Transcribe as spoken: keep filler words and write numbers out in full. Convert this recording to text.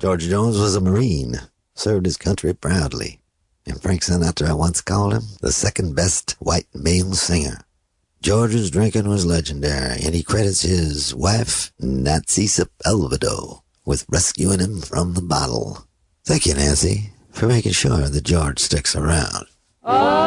George Jones was a Marine, served his country proudly, and Frank Sinatra once called him the second best white male singer. George's drinking was legendary, and he credits his wife, Nancy Sepulveda, with rescuing him from the bottle. Thank you, Nancy, for making sure that George sticks around. Oh.